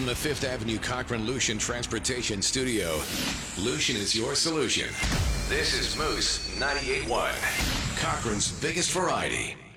from the Fifth Avenue Cochran Lucian Transportation Studio, Lucian is your solution. This is Moose 98.1, Cochran's biggest variety.